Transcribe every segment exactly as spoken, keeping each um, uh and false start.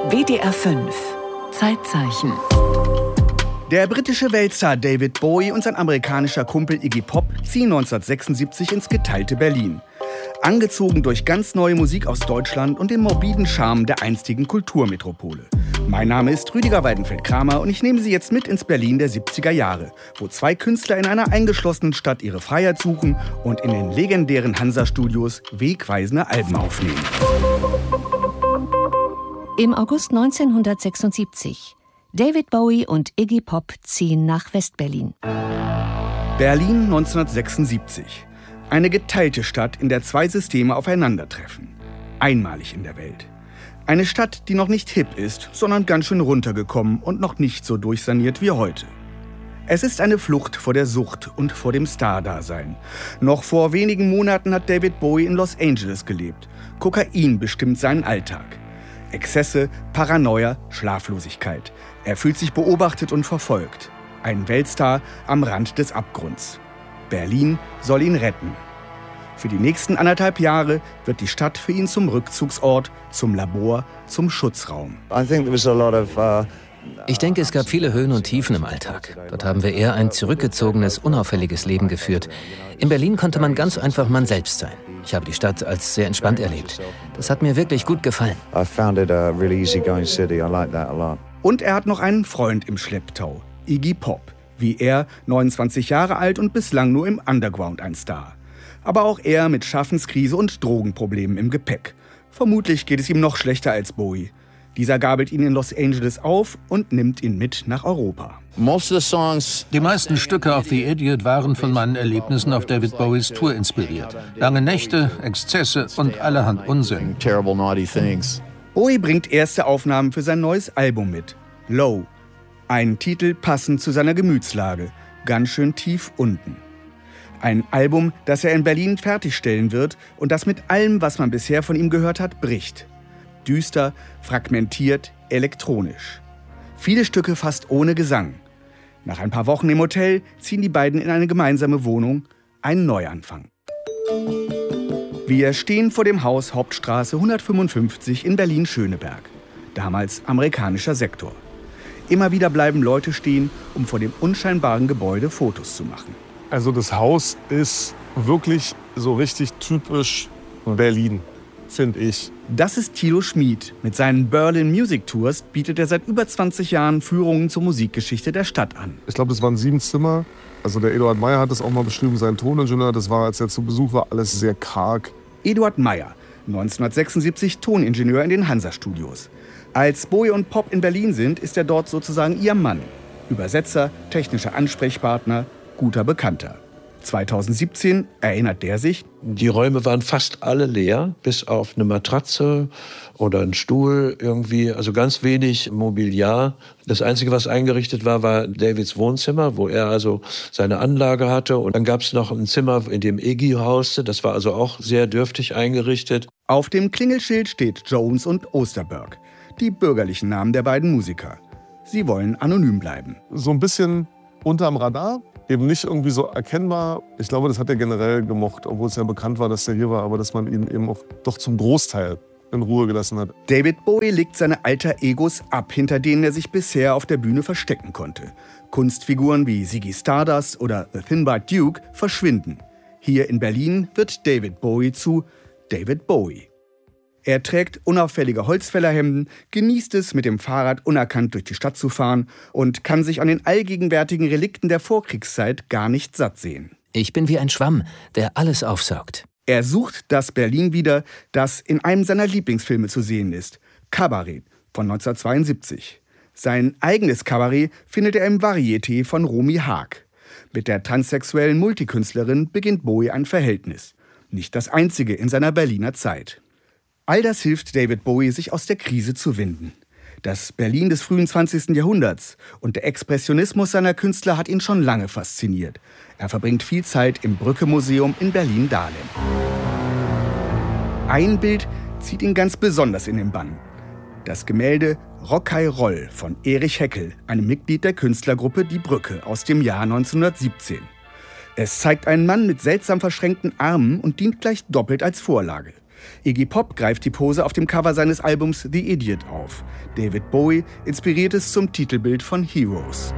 W D R fünf Zeitzeichen. Der britische Weltstar David Bowie und sein amerikanischer Kumpel Iggy Pop ziehen neunzehnhundertsechsundsiebzig ins geteilte Berlin. Angezogen durch ganz neue Musik aus Deutschland und den morbiden Charme der einstigen Kulturmetropole. Mein Name ist Rüdiger Weidenfeld-Kramer und ich nehme Sie jetzt mit ins Berlin der siebziger Jahre, wo zwei Künstler in einer eingeschlossenen Stadt ihre Freiheit suchen und in den legendären Hansa-Studios wegweisende Alben aufnehmen. Im August neunzehnhundertsechsundsiebzig. David Bowie und Iggy Pop ziehen nach West-Berlin. Berlin neunzehnhundertsechsundsiebzig. Eine geteilte Stadt, in der zwei Systeme aufeinandertreffen. Einmalig in der Welt. Eine Stadt, die noch nicht hip ist, sondern ganz schön runtergekommen und noch nicht so durchsaniert wie heute. Es ist eine Flucht vor der Sucht und vor dem Star-Dasein. Noch vor wenigen Monaten hat David Bowie in Los Angeles gelebt. Kokain bestimmt seinen Alltag. Exzesse, Paranoia, Schlaflosigkeit. Er fühlt sich beobachtet und verfolgt. Ein Weltstar am Rand des Abgrunds. Berlin soll ihn retten. Für die nächsten anderthalb Jahre wird die Stadt für ihn zum Rückzugsort, zum Labor, zum Schutzraum. Ich denke, es gab viele Höhen und Tiefen im Alltag. Dort haben wir eher ein zurückgezogenes, unauffälliges Leben geführt. In Berlin konnte man ganz einfach man selbst sein. Ich habe die Stadt als sehr entspannt erlebt. Das hat mir wirklich gut gefallen. Und er hat noch einen Freund im Schlepptau, Iggy Pop. Wie er, neunundzwanzig Jahre alt und bislang nur im Underground ein Star. Aber auch er mit Schaffenskrise und Drogenproblemen im Gepäck. Vermutlich geht es ihm noch schlechter als Bowie. Dieser gabelt ihn in Los Angeles auf und nimmt ihn mit nach Europa. Die meisten Stücke auf The Idiot waren von meinen Erlebnissen auf David Bowies Tour inspiriert. Lange Nächte, Exzesse und allerhand Unsinn. Bowie bringt erste Aufnahmen für sein neues Album mit, Low. Ein Titel passend zu seiner Gemütslage, ganz schön tief unten. Ein Album, das er in Berlin fertigstellen wird und das mit allem, was man bisher von ihm gehört hat, bricht. Düster, fragmentiert, elektronisch. Viele Stücke fast ohne Gesang. Nach ein paar Wochen im Hotel ziehen die beiden in eine gemeinsame Wohnung, einen Neuanfang. Wir stehen vor dem Haus Hauptstraße hundertfünfundfünfzig in Berlin-Schöneberg, damals amerikanischer Sektor. Immer wieder bleiben Leute stehen, um vor dem unscheinbaren Gebäude Fotos zu machen. Also das Haus ist wirklich so richtig typisch Berlin, finde ich. Das ist Thilo Schmid. Mit seinen Berlin Music Tours bietet er seit über zwanzig Jahren Führungen zur Musikgeschichte der Stadt an. Ich glaube, das waren sieben Zimmer. Also der Eduard Meyer hat es auch mal beschrieben, sein Toningenieur. Das war, als er zu Besuch war, alles sehr karg. Eduard Meyer, neunzehnhundertsechsundsiebzig Toningenieur in den Hansa-Studios. Als Bowie und Pop in Berlin sind, ist er dort sozusagen ihr Mann. Übersetzer, technischer Ansprechpartner, guter Bekannter. zweitausendsiebzehn erinnert der sich: Die Räume waren fast alle leer, bis auf eine Matratze oder einen Stuhl irgendwie, also ganz wenig Mobiliar. Das Einzige, was eingerichtet war, war Davids Wohnzimmer, wo er also seine Anlage hatte. Und dann gab es noch ein Zimmer, in dem Iggy hauste. Das war also auch sehr dürftig eingerichtet. Auf dem Klingelschild steht Jones und Osterberg, die bürgerlichen Namen der beiden Musiker. Sie wollen anonym bleiben. So ein bisschen unterm Radar. Eben nicht irgendwie so erkennbar. Ich glaube, das hat er generell gemocht, obwohl es ja bekannt war, dass er hier war, aber dass man ihn eben auch doch zum Großteil in Ruhe gelassen hat. David Bowie legt seine Alter-Egos ab, hinter denen er sich bisher auf der Bühne verstecken konnte. Kunstfiguren wie Ziggy Stardust oder The Thin White Duke verschwinden. Hier in Berlin wird David Bowie zu David Bowie. Er trägt unauffällige Holzfällerhemden, genießt es, mit dem Fahrrad unerkannt durch die Stadt zu fahren und kann sich an den allgegenwärtigen Relikten der Vorkriegszeit gar nicht satt sehen. Ich bin wie ein Schwamm, der alles aufsaugt. Er sucht das Berlin wieder, das in einem seiner Lieblingsfilme zu sehen ist, Kabarett von neunzehnhundertzweiundsiebzig. Sein eigenes Kabarett findet er im Varieté von Romy Haag. Mit der transsexuellen Multikünstlerin beginnt Bowie ein Verhältnis. Nicht das einzige in seiner Berliner Zeit. All das hilft David Bowie, sich aus der Krise zu winden. Das Berlin des frühen zwanzigsten Jahrhunderts und der Expressionismus seiner Künstler hat ihn schon lange fasziniert. Er verbringt viel Zeit im Brücke-Museum in Berlin-Dahlem. Ein Bild zieht ihn ganz besonders in den Bann. Das Gemälde Rockei Roll von Erich Heckel, einem Mitglied der Künstlergruppe Die Brücke aus dem Jahr neunzehnhundertsiebzehn. Es zeigt einen Mann mit seltsam verschränkten Armen und dient gleich doppelt als Vorlage. Iggy Pop greift die Pose auf dem Cover seines Albums The Idiot auf. David Bowie inspiriert es zum Titelbild von Heroes.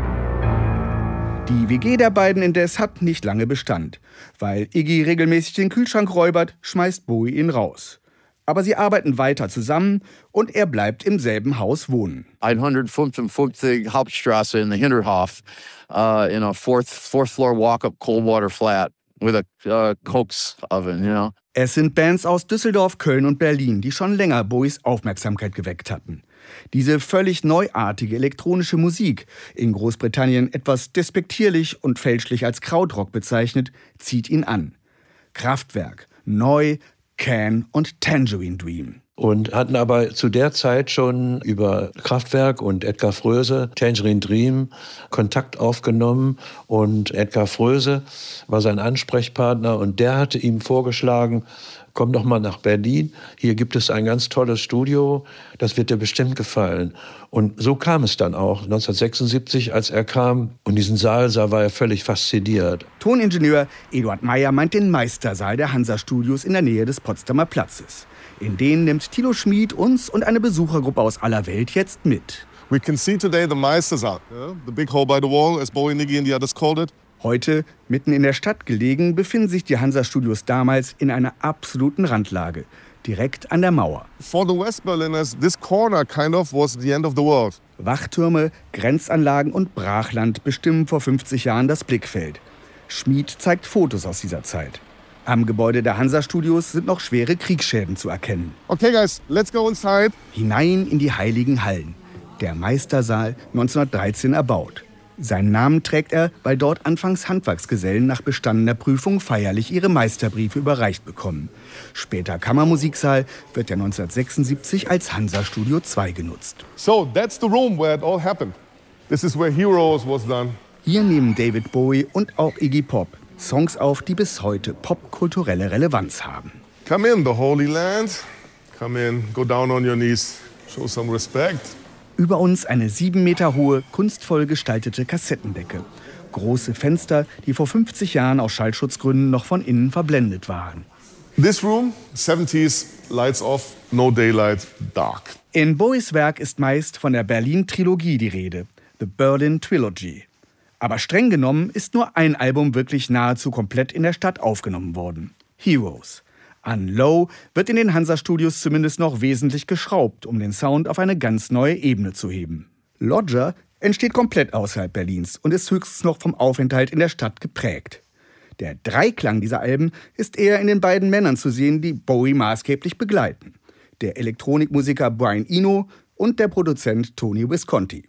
Die W G der beiden indes hat nicht lange Bestand. Weil Iggy regelmäßig den Kühlschrank räubert, schmeißt Bowie ihn raus. Aber sie arbeiten weiter zusammen und er bleibt im selben Haus wohnen. hundertfünfundfünfzig Hauptstraße in the Hinterhof, uh, in a fourth, fourth floor walk-up cold water flat with a uh, Cokes oven, you know. Es sind Bands aus Düsseldorf, Köln und Berlin, die schon länger Bowies Aufmerksamkeit geweckt hatten. Diese völlig neuartige elektronische Musik, in Großbritannien etwas despektierlich und fälschlich als Krautrock bezeichnet, zieht ihn an. Kraftwerk, Neu, Can und Tangerine Dream. Und hatten aber zu der Zeit schon über Kraftwerk und Edgar Froese, Tangerine Dream, Kontakt aufgenommen. Und Edgar Froese war sein Ansprechpartner und der hatte ihm vorgeschlagen, komm doch mal nach Berlin, hier gibt es ein ganz tolles Studio, das wird dir bestimmt gefallen. Und so kam es dann auch, neunzehnhundertsechsundsiebzig, als er kam und diesen Saal sah, war er völlig fasziniert. Toningenieur Eduard Meyer meint den Meistersaal der Hansa-Studios in der Nähe des Potsdamer Platzes. In den nimmt Thilo Schmid uns und eine Besuchergruppe aus aller Welt jetzt mit. We can see today the Meistersaal, yeah? The big hole by the wall, as Bowie, Iggy and the others called it. Heute, mitten in der Stadt gelegen, befinden sich die Hansa-Studios damals in einer absoluten Randlage, direkt an der Mauer. For the West Berliners, this corner kind of was the end of the world. Wachtürme, Grenzanlagen und Brachland bestimmen vor fünfzig Jahren das Blickfeld. Schmid zeigt Fotos aus dieser Zeit. Am Gebäude der Hansa-Studios sind noch schwere Kriegsschäden zu erkennen. Okay, guys, let's go inside. Hinein in die heiligen Hallen. Der Meistersaal, neunzehnhundertdreizehn erbaut. Seinen Namen trägt er, weil dort anfangs Handwerksgesellen nach bestandener Prüfung feierlich ihre Meisterbriefe überreicht bekommen. Später Kammermusiksaal wird der neunzehnhundertsechsundsiebzig als Hansa-Studio zwei genutzt. So, that's the room where it all happened. This is where Heroes was done. Hier nehmen David Bowie und auch Iggy Pop Songs auf, die bis heute popkulturelle Relevanz haben. Come in, the Holy Land. Come in, go down on your knees, show some respect. Über uns eine sieben Meter hohe, kunstvoll gestaltete Kassettendecke. Große Fenster, die vor fünfzig Jahren aus Schallschutzgründen noch von innen verblendet waren. This room, seventies, lights off, no daylight, dark. In Bowies Werk ist meist von der Berlin-Trilogie die Rede, The Berlin Trilogy. Aber streng genommen ist nur ein Album wirklich nahezu komplett in der Stadt aufgenommen worden. Heroes. An Low wird in den Hansa-Studios zumindest noch wesentlich geschraubt, um den Sound auf eine ganz neue Ebene zu heben. Lodger entsteht komplett außerhalb Berlins und ist höchstens noch vom Aufenthalt in der Stadt geprägt. Der Dreiklang dieser Alben ist eher in den beiden Männern zu sehen, die Bowie maßgeblich begleiten. Der Elektronikmusiker Brian Eno und der Produzent Tony Visconti.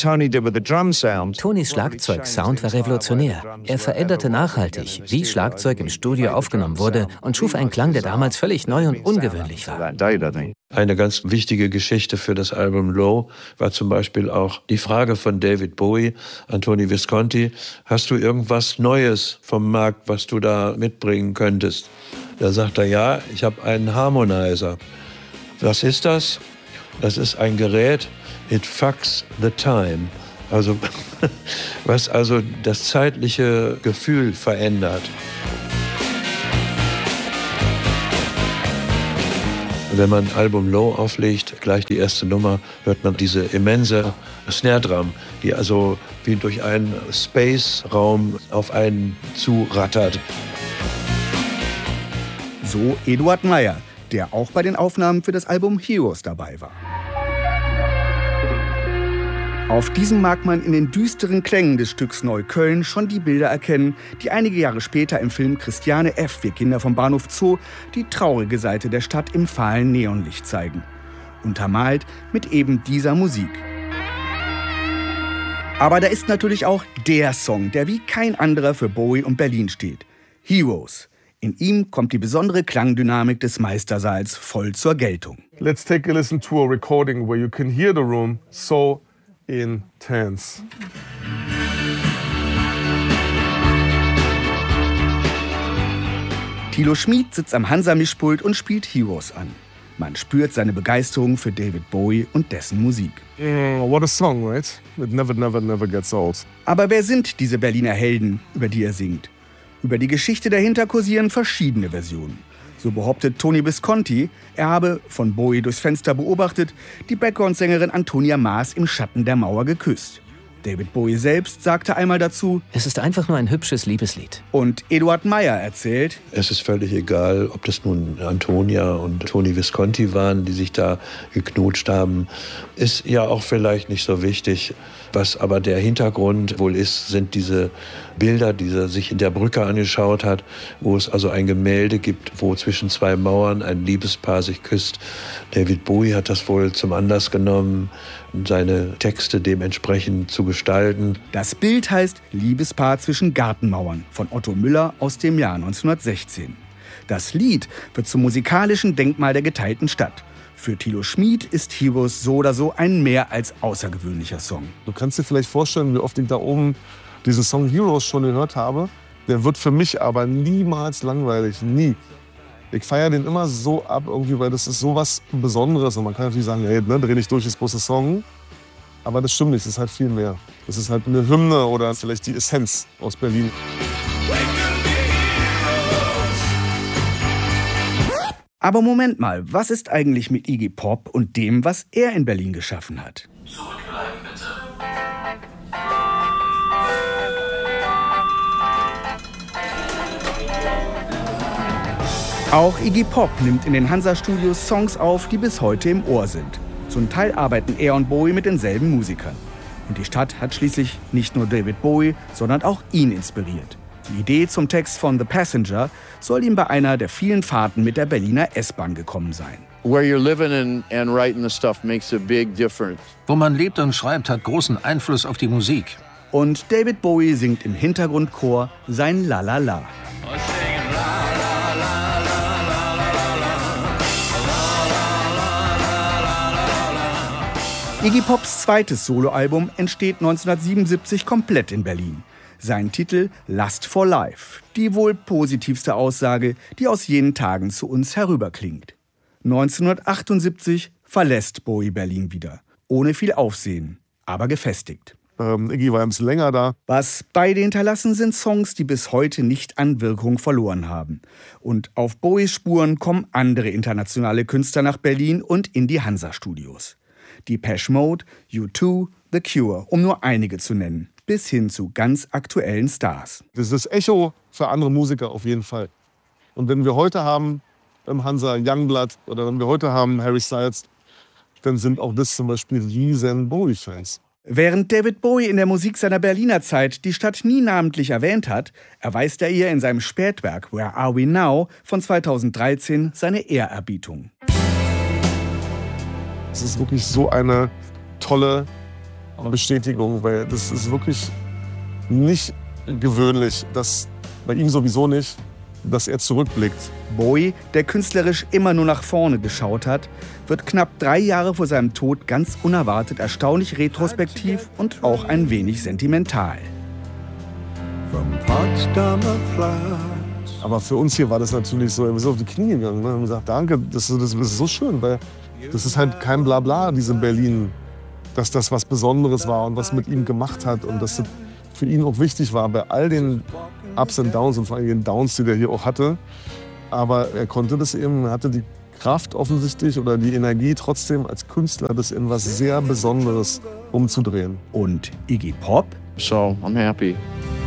Tonys Schlagzeugsound war revolutionär. Er veränderte nachhaltig, wie Schlagzeug im Studio aufgenommen wurde und schuf einen Klang, der damals völlig neu und ungewöhnlich war. Eine ganz wichtige Geschichte für das Album Low war zum Beispiel auch die Frage von David Bowie an Tony Visconti: Hast du irgendwas Neues vom Markt, was du da mitbringen könntest? Da sagt er: Ja, ich habe einen Harmonizer. Was ist das? Das ist ein Gerät, it fucks the time. Also, was also das zeitliche Gefühl verändert. Wenn man Album Low auflegt, gleich die erste Nummer, hört man diese immense Snare Drum, die also wie durch einen Space-Raum auf einen zurattert. So Eduard Meyer, der auch bei den Aufnahmen für das Album Heroes dabei war. Auf diesem mag man in den düsteren Klängen des Stücks Neukölln schon die Bilder erkennen, die einige Jahre später im Film Christiane F., wir Kinder vom Bahnhof Zoo, die traurige Seite der Stadt im fahlen Neonlicht zeigen. Untermalt mit eben dieser Musik. Aber da ist natürlich auch der Song, der wie kein anderer für Bowie und Berlin steht. Heroes. In ihm kommt die besondere Klangdynamik des Meistersaals voll zur Geltung. Let's take a listen to a recording where you can hear the room so intense. Thilo Schmid sitzt am Hansa-Mischpult und spielt Heroes an. Man spürt seine Begeisterung für David Bowie und dessen Musik. Mm, what a song, right? It never, never, never gets old. Aber wer sind diese Berliner Helden, über die er singt? Über die Geschichte dahinter kursieren verschiedene Versionen. So behauptet Tony Visconti, er habe, von Bowie durchs Fenster beobachtet, die Background-Sängerin Antonia Maas im Schatten der Mauer geküsst. David Bowie selbst sagte einmal dazu: Es ist einfach nur ein hübsches Liebeslied. Und Eduard Meyer erzählt: Es ist völlig egal, ob das nun Antonia und Tony Visconti waren, die sich da geknutscht haben. Ist ja auch vielleicht nicht so wichtig. Was aber der Hintergrund wohl ist, sind diese Bilder, die er sich in der Brücke angeschaut hat, wo es also ein Gemälde gibt, wo zwischen zwei Mauern ein Liebespaar sich küsst. David Bowie hat das wohl zum Anlass genommen, seine Texte dementsprechend zu gestalten. Das Bild heißt Liebespaar zwischen Gartenmauern von Otto Müller aus dem Jahr neunzehnhundertsechzehn. Das Lied wird zum musikalischen Denkmal der geteilten Stadt. Für Thilo Schmid ist Heroes so oder so ein mehr als außergewöhnlicher Song. Du kannst dir vielleicht vorstellen, wie oft ich da oben diesen Song Heroes schon gehört habe. Der wird für mich aber niemals langweilig, nie. Ich feiere den immer so ab, irgendwie, weil das ist so was Besonderes. Und man kann natürlich sagen, hey, ne, dreh nicht durch, ist bloß ein Song. Aber das stimmt nicht, das ist halt viel mehr. Das ist halt eine Hymne oder vielleicht die Essenz aus Berlin. Aber Moment mal, was ist eigentlich mit Iggy Pop und dem, was er in Berlin geschaffen hat? Zurückbleiben bitte. Auch Iggy Pop nimmt in den Hansa-Studios Songs auf, die bis heute im Ohr sind. Zum Teil arbeiten er und Bowie mit denselben Musikern. Und die Stadt hat schließlich nicht nur David Bowie, sondern auch ihn inspiriert. Die Idee zum Text von The Passenger soll ihm bei einer der vielen Fahrten mit der Berliner S-Bahn gekommen sein. Where you're living and, and writing the stuff makes a big difference. Wo man lebt und schreibt, hat großen Einfluss auf die Musik. Und David Bowie singt im Hintergrundchor sein La La La. Iggy Pops zweites Soloalbum entsteht neunzehnhundertsiebenundsiebzig komplett in Berlin. Sein Titel Lust for Life, die wohl positivste Aussage, die aus jenen Tagen zu uns herüberklingt. neunzehnhundertachtundsiebzig verlässt Bowie Berlin wieder, ohne viel Aufsehen, aber gefestigt. Ähm, Iggy war ein bisschen länger da. Was beide hinterlassen, sind Songs, die bis heute nicht an Wirkung verloren haben. Und auf Bowies Spuren kommen andere internationale Künstler nach Berlin und in die Hansa-Studios. Depeche Mode, U zwei, The Cure, um nur einige zu nennen, bis hin zu ganz aktuellen Stars. Das ist das Echo für andere Musiker auf jeden Fall. Und wenn wir heute haben im Hansa Youngblood oder wenn wir heute haben Harry Styles, dann sind auch das zum Beispiel riesen Bowie-Fans. Während David Bowie in der Musik seiner Berliner Zeit die Stadt nie namentlich erwähnt hat, erweist er ihr in seinem Spätwerk Where Are We Now von zweitausenddreizehn seine Ehrerbietung. Es ist wirklich so eine tolle Bestätigung, weil das ist wirklich nicht gewöhnlich, dass bei ihm sowieso nicht, dass er zurückblickt. Bowie, der künstlerisch immer nur nach vorne geschaut hat, wird knapp drei Jahre vor seinem Tod ganz unerwartet erstaunlich retrospektiv und auch ein wenig sentimental. Aber für uns hier war das natürlich so, wir sind auf die Knie gegangen und haben gesagt, danke, das ist, das ist so schön, weil das ist halt kein Blabla, diese Berlin, dass das was Besonderes war und was mit ihm gemacht hat und dass das für ihn auch wichtig war bei all den Ups und Downs und vor allem den Downs, die er hier auch hatte. Aber er konnte das eben, er hatte die Kraft offensichtlich oder die Energie trotzdem als Künstler, das in was sehr Besonderes umzudrehen. Und Iggy Pop? So, I'm happy.